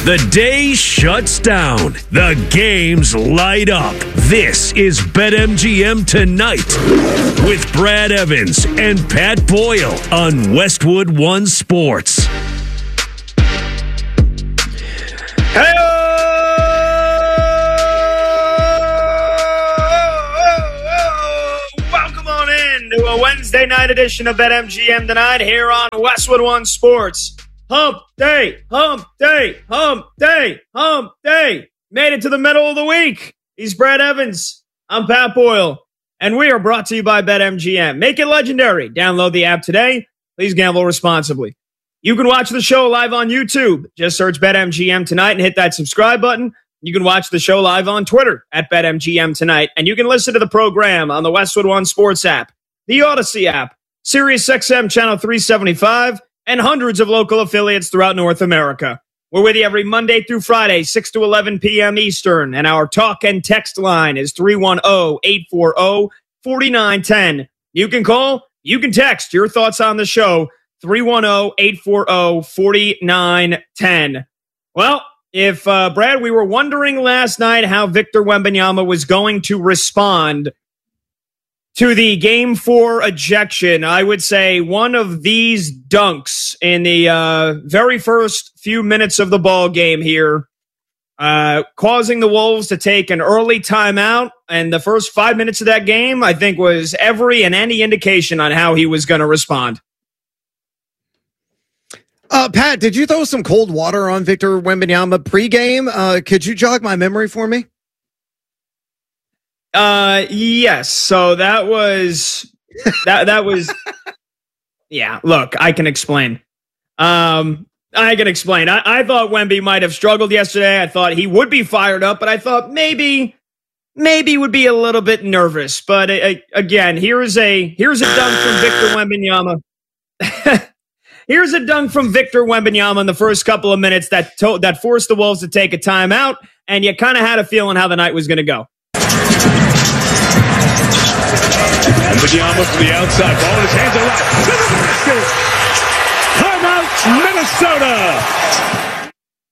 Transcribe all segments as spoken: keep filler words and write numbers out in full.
The day shuts down. The games light up. This is BetMGM Tonight with Brad Evans and Pat Boyle on Westwood One Sports. Hey! Welcome on in to a Wednesday night edition of BetMGM Tonight here on Westwood One Sports. Hump day, hump day, hump day, hump day. Made it to the middle of the week. He's Brad Evans. I'm Pat Boyle. And we are brought to you by BetMGM. Make it legendary. Download the app today. Please gamble responsibly. You can watch the show live on YouTube. Just search BetMGM Tonight and hit that subscribe button. You can watch the show live on Twitter at BetMGM Tonight. And you can listen to the program on the Westwood One Sports app, the Odyssey app, SiriusXM Channel three seventy-five, and hundreds of local affiliates throughout North America. We're with you every Monday through Friday, six to eleven p.m. Eastern, and our talk and text line is three one zero, eight four zero, four nine one zero. You can call, you can text your thoughts on the show, three one zero, eight four zero, four nine one zero. Well, if, uh, Brad, we were wondering last night how Victor Wembanyama was going to respond to the game four ejection, I would say one of these dunks in the uh, very first few minutes of the ball game here, uh, causing the Wolves to take an early timeout. And the first five minutes of that game, I think, was every and any indication on how he was going to respond. Uh, Pat, did you throw some cold water on Victor Wembanyama pregame? Uh, could you jog my memory for me? Uh, yes. So that was, that, that was, yeah, look, I can explain. Um, I can explain. I, I thought Wemby might have struggled yesterday. I thought he would be fired up, but I thought maybe, maybe would be a little bit nervous. But uh, again, here is a, here's a dunk from Victor Wembanyama. Here's a dunk from Victor Wembanyama in the first couple of minutes that, to- that forced the Wolves to take a timeout. And you kind of had a feeling how the night was going to go. Wembanyama from the outside, ball in his hands, around to the basket. Timeout, Minnesota.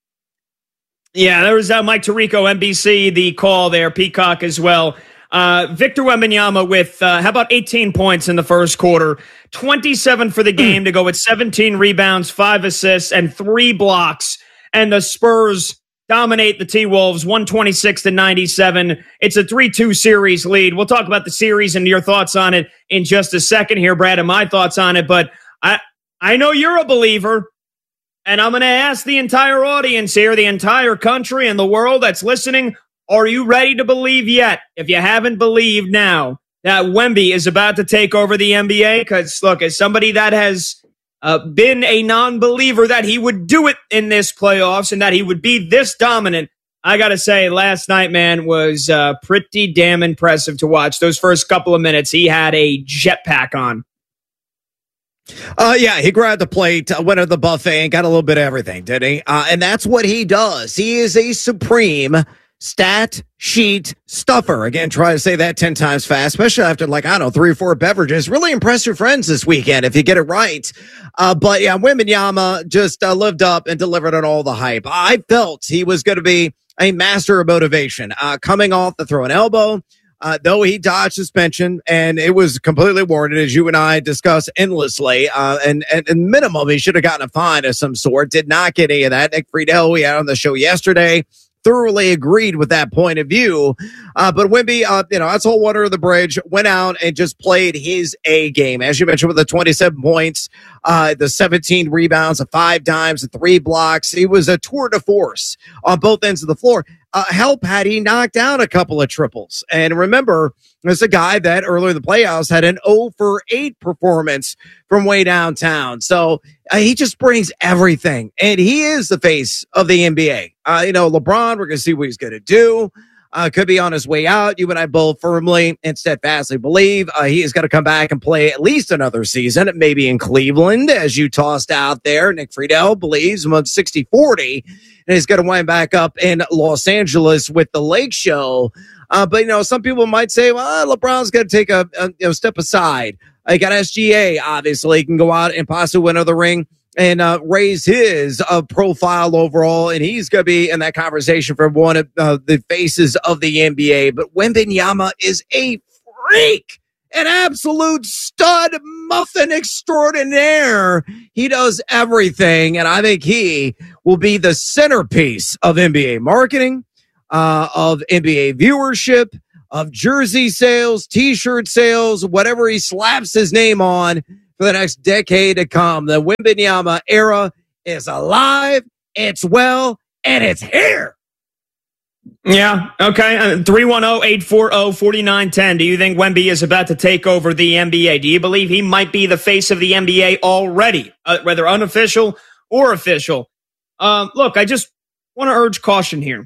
Yeah, there was uh, Mike Tirico, N B C, the call there, Peacock as well. Uh, Victor Wembanyama with, uh, how about eighteen points in the first quarter, twenty-seven for the game to go with seventeen rebounds, five assists, and three blocks. And the Spurs dominate the T-Wolves, one twenty-six to ninety-seven. It's a three two series lead. We'll talk about the series and your thoughts on it in just a second here, Brad, and my thoughts on it. But I, I know you're a believer, and I'm going to ask the entire audience here, the entire country and the world that's listening, are you ready to believe yet? If you haven't believed now that Wemby is about to take over the N B A, because, look, as somebody that has Uh, been a non-believer that he would do it in this playoffs and that he would be this dominant, I got to say, last night, man, was uh, pretty damn impressive to watch. Those first couple of minutes, he had a jetpack on. Uh, yeah, he grabbed the plate, uh, went to the buffet, and got a little bit of everything, didn't he? Uh, and that's what he does. He is a supreme stat sheet stuffer. Again, try to say that ten times fast, especially after, like, I don't know, three or four beverages. Really impress your friends this weekend if you get it right. Uh, but yeah, Wembanyama just uh, lived up and delivered on all the hype. I felt he was going to be a master of motivation, uh, coming off the throw and elbow, uh, though he dodged suspension and it was completely warranted, as you and I discussed endlessly. Uh, and, and, and minimum, he should have gotten a fine of some sort. Did not get any of that. Nick Friedel, we had on the show yesterday, thoroughly agreed with that point of view. Uh, but Wemby, uh, you know, that's all water of the bridge, went out and just played his A game. As you mentioned, with the twenty-seven points, uh, the seventeen rebounds, the five dimes, the three blocks. He was a tour de force on both ends of the floor. Uh, help had he knocked down a couple of triples. And remember, there's a guy that earlier in the playoffs had an zero for eight performance from way downtown. So uh, he just brings everything. And he is the face of the N B A. Uh, you know, LeBron, we're going to see what he's going to do. Uh, could be on his way out. You and I both firmly and steadfastly believe uh, he is going to come back and play at least another season, maybe in Cleveland, as you tossed out there. Nick Friedel believes sixty forty, and he's going to wind back up in Los Angeles with the Lake Show. Uh, but, you know, some people might say, well, LeBron's going to take a, a you know, step aside. I got S G A, obviously, he can go out and possibly win another ring. and uh, raise his uh, profile overall, and he's going to be in that conversation for one of uh, the faces of the N B A. But Wembanyama is a freak, an absolute stud muffin extraordinaire. He does everything, and I think he will be the centerpiece of N B A marketing, uh, of N B A viewership, of jersey sales, T-shirt sales, whatever he slaps his name on for the next decade to come. The Wembanyama era is alive, it's well, and it's here. Yeah, okay. three one zero, eight four zero, four nine one zero. Do you think Wemby is about to take over the N B A? Do you believe he might be the face of the N B A already, uh, whether unofficial or official? Um, look, I just want to urge caution here.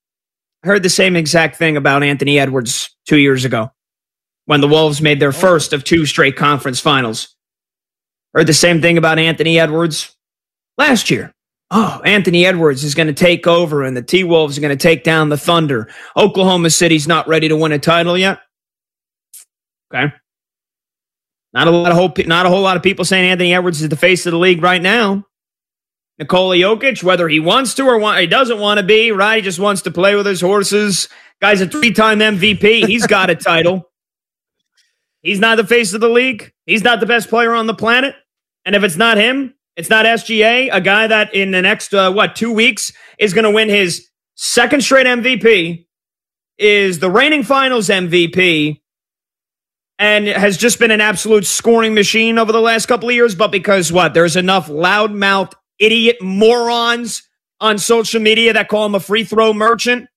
I heard the same exact thing about Anthony Edwards two years ago when the Wolves made their first of two straight conference finals. Heard the same thing about Anthony Edwards last year. Oh, Anthony Edwards is going to take over and the T-Wolves are going to take down the Thunder. Oklahoma City's not ready to win a title yet. Okay. Not a lot of hope, not a whole lot of people saying Anthony Edwards is the face of the league right now. Nikola Jokic, whether he wants to or want, he doesn't want to be, right? He just wants to play with his horses. Guy's a three-time M V P. He's got a title. He's not the face of the league. He's not the best player on the planet. And if it's not him, it's not S G A, a guy that in the next, uh, what, two weeks is going to win his second straight M V P, is the reigning finals M V P, and has just been an absolute scoring machine over the last couple of years. But because what? There's enough loudmouth idiot morons on social media that call him a free throw merchant.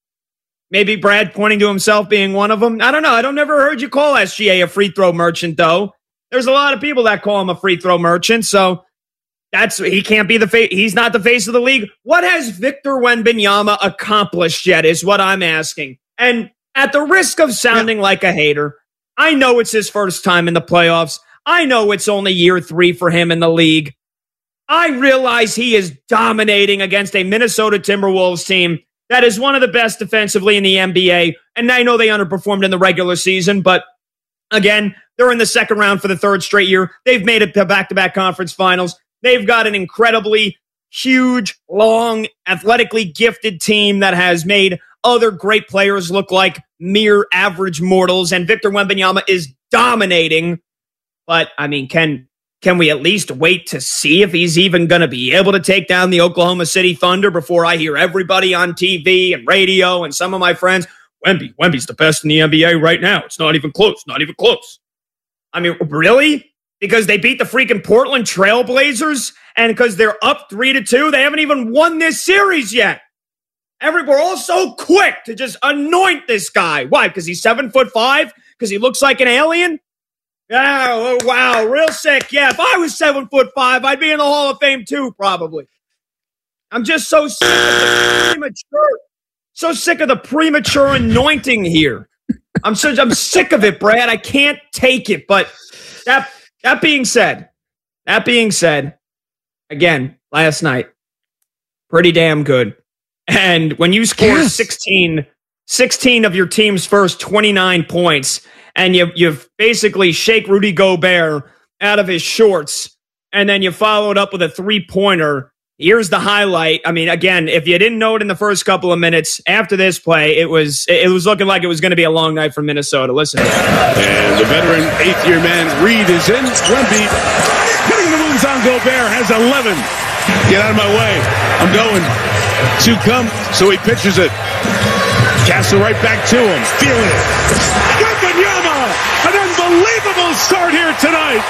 Maybe Brad pointing to himself being one of them. I don't know. I don't never heard you call S G A a free throw merchant, though. There's a lot of people that call him a free throw merchant, so that's he can't be the face. He's not the face of the league. What has Victor Wembanyama accomplished yet is what I'm asking. And at the risk of sounding yeah. like a hater, I know it's his first time in the playoffs. I know it's only year three for him in the league. I realize he is dominating against a Minnesota Timberwolves team that is one of the best defensively in the N B A. And I know they underperformed in the regular season, but again, they're in the second round for the third straight year. They've made it to back-to-back conference finals. They've got an incredibly huge, long, athletically gifted team that has made other great players look like mere average mortals. And Victor Wembanyama is dominating. But, I mean, can can we at least wait to see if he's even going to be able to take down the Oklahoma City Thunder before I hear everybody on T V and radio and some of my friends, Wemby, Wemby's the best in the N B A right now. It's not even close, not even close. I mean, really? Because they beat the freaking Portland Trail Blazers and because they're up three to two, they haven't even won this series yet. Every, we're all so quick to just anoint this guy. Why? Because he's seven foot five? Because he looks like an alien? Oh, wow, real sick. Yeah, if I was seven foot five, I'd be in the Hall of Fame too, probably. I'm just so sick of the premature, so sick of the premature anointing here. I'm so I'm sick of it, Brad. I can't take it. But that that being said, that being said, again, last night, pretty damn good. And when you score yes. sixteen, sixteen of your team's first twenty-nine points, and you you've basically shake Rudy Gobert out of his shorts, and then you followed up with a three-pointer. Here's the highlight. I mean, again, if you didn't know it in the first couple of minutes, after this play, it was it was looking like it was going to be a long night for Minnesota. Listen. And the veteran eighth-year man, Reed, is in. Wemby hitting the moves on Gobert, has eleven. Get out of my way. I'm going. Two come, so he pitches it. Castle right back to him. Feeling it. Wembanyama! An unbelievable start here tonight.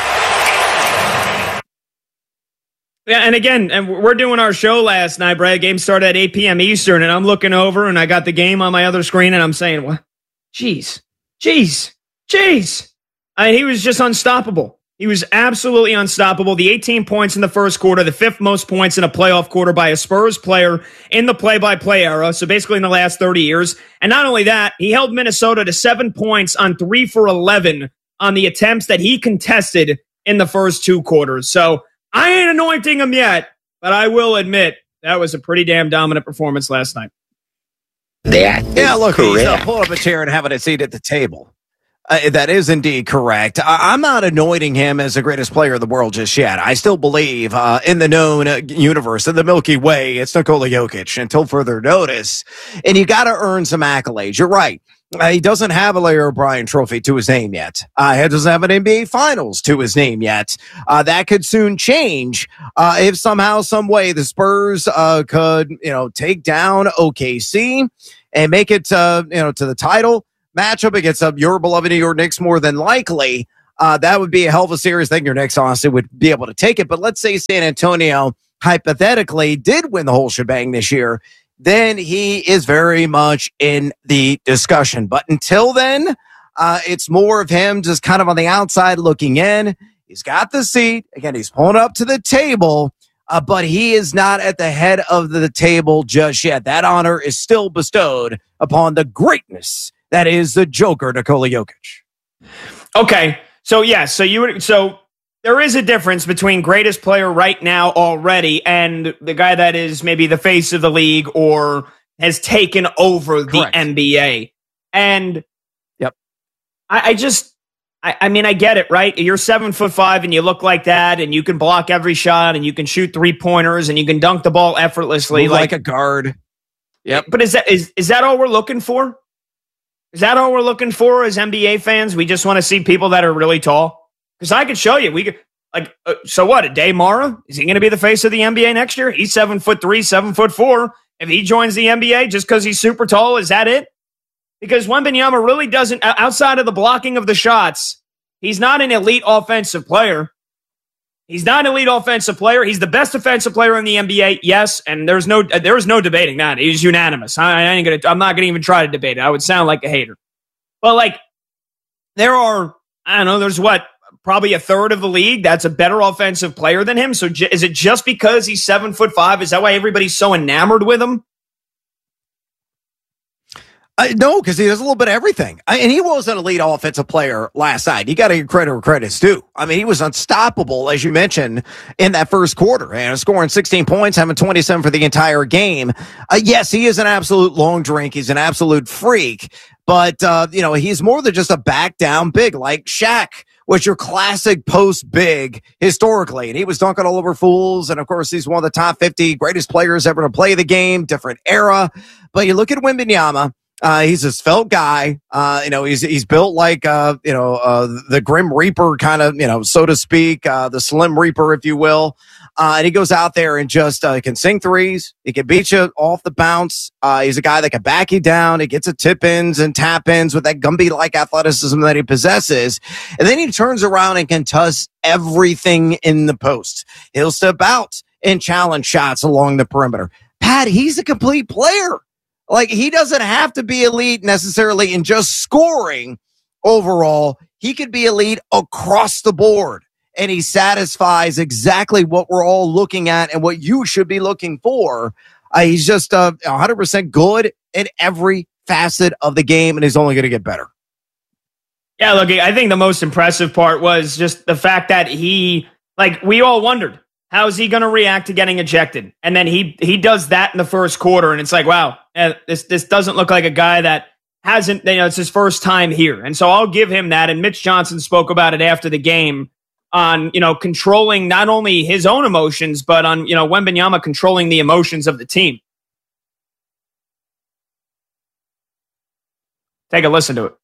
Yeah, and again, and we're doing our show last night, Brad. Game started at eight p.m. Eastern, and I'm looking over, and I got the game on my other screen, and I'm saying, "What? Jeez, jeez, jeez!" I mean, he was just unstoppable. He was absolutely unstoppable. The eighteen points in the first quarter, the fifth most points in a playoff quarter by a Spurs player in the play-by-play era, so basically in the last thirty years. And not only that, he held Minnesota to seven points on three for eleven on the attempts that he contested in the first two quarters. So I ain't anointing him yet, but I will admit that was a pretty damn dominant performance last night. That yeah, look, correct. He's uh, pulling up a chair and having a seat at the table. Uh, that is indeed correct. I- I'm not anointing him as the greatest player in the world just yet. I still believe uh, in the known uh, universe, in the Milky Way, it's Nikola Jokic until further notice. And you got to earn some accolades. You're right. Uh, he doesn't have a Larry O'Brien trophy to his name yet. Uh, he doesn't have an N B A Finals to his name yet. Uh, that could soon change uh, if somehow, some way, the Spurs uh, could, you know, take down O K C and make it, uh, you know, to the title matchup against uh, your beloved New York Knicks. More than likely, uh, that would be a hell of a series. I think your Knicks honestly would be able to take it. But let's say San Antonio hypothetically did win the whole shebang this year, then he is very much in the discussion. But until then, uh, it's more of him just kind of on the outside looking in. He's got the seat. Again, he's pulling up to the table, uh, but he is not at the head of the table just yet. That honor is still bestowed upon the greatness that is the Joker, Nikola Jokic. Okay. So, yeah. So, you would, so there is a difference between greatest player right now already and the guy that is maybe the face of the league or has taken over the Correct. N B A. And yep, I, I just, I, I mean, I get it, right? You're seven foot five and you look like that and you can block every shot and you can shoot three pointers and you can dunk the ball effortlessly. Move like, like a guard. Yep. But is that, is, is that all we're looking for? Is that all we're looking for as N B A fans? We just want to see people that are really tall? Because I could show you, we could like. Uh, so what? A Day Mara, is he going to be the face of the N B A next year? He's seven foot three, seven foot four. If he joins the N B A just because he's super tall, is that it? Because Wembanyama really doesn't. Outside of the blocking of the shots, he's not an elite offensive player. He's not an elite offensive player. He's the best offensive player in the N B A. Yes, and there's no there is no debating that. He's unanimous. I, I ain't gonna. I'm not gonna even try to debate it. I would sound like a hater. But like, there are. I don't know. There's what. Probably a third of the league that's a better offensive player than him. So j- is it just because he's seven foot five? Is that why everybody's so enamored with him? Uh, no, because he does a little bit of everything. I, and he was an elite offensive player last night. You got to give credit where credit's due. I mean, he was unstoppable, as you mentioned, in that first quarter. And scoring sixteen points, having twenty-seven for the entire game. Uh, yes, he is an absolute long drink. He's an absolute freak. But, uh, you know, he's more than just a back down big like Shaq was your classic post big historically. And he was dunking all over fools. And of course, he's one of the top fifty greatest players ever to play the game, different era. But you look at Wembanyama, uh, he's a svelte guy. Uh, you know, he's, he's built like, uh, you know, uh, the Grim Reaper kind of, you know, so to speak, uh, the Slim Reaper, if you will. Uh, and he goes out there and just uh, can sing threes. He can beat you off the bounce. Uh, he's a guy that can back you down. He gets a tip ins and tap ins with that Gumby-like athleticism that he possesses. And then he turns around and can toss everything in the post. He'll step out and challenge shots along the perimeter. Pat, he's a complete player. Like, he doesn't have to be elite necessarily in just scoring overall. He could be elite across the board. And he satisfies exactly what we're all looking at and what you should be looking for. Uh, he's just uh, one hundred percent good in every facet of the game, and he's only going to get better. Yeah, look, I think the most impressive part was just the fact that he, like, we all wondered, how is he going to react to getting ejected? And then he he does that in the first quarter, and it's like, wow, this this doesn't look like a guy that hasn't, you know, it's his first time here. And so I'll give him that. And Mitch Johnson spoke about it after the game on, you know, controlling not only his own emotions, but on, you know, Wembanyama controlling the emotions of the team. Take a listen to it.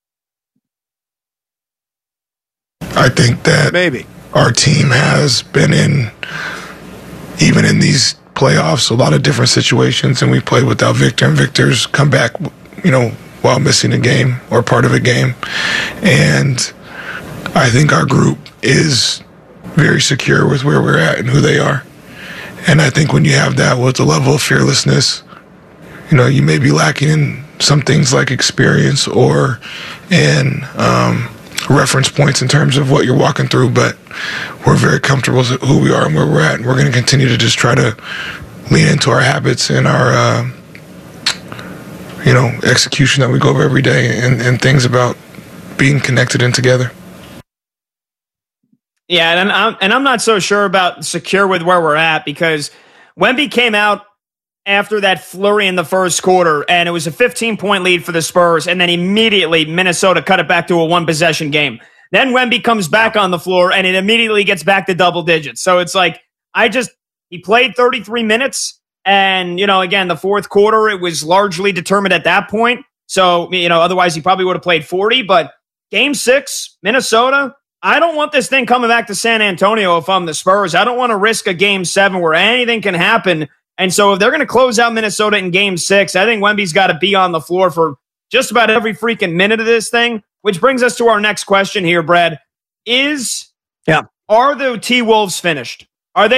I think that Maybe our team has been in, even in these playoffs, a lot of different situations, and we played without Victor, and Victor's come back, you know, while missing a game or part of a game. And I think our group is very secure with where we're at and who they are. And I think when you have that with a level of fearlessness, you know, you may be lacking in some things like experience or in um, reference points in terms of what you're walking through, but we're very comfortable with who we are and where we're at. And we're going to continue to just try to lean into our habits and our, uh, you know, execution that we go over every day and, and things about being connected and together. Yeah, and I'm, and I'm not so sure about secure with where we're at because Wemby came out after that flurry in the first quarter, and it was a fifteen-point lead for the Spurs, and then immediately Minnesota cut it back to a one-possession game. Then Wemby comes back on the floor, and it immediately gets back to double digits. So it's like, I just, he played thirty-three minutes, and, you know, again, the fourth quarter, it was largely determined at that point. So, you know, otherwise he probably would have played forty, but game six, Minnesota, I don't want this thing coming back to San Antonio if I'm the Spurs. I don't want to risk a game seven where anything can happen. And so if they're going to close out Minnesota in game six, I think Wemby's got to be on the floor for just about every freaking minute of this thing, which brings us to our next question here, Brad. Is, yeah. Are the T-Wolves finished? Are they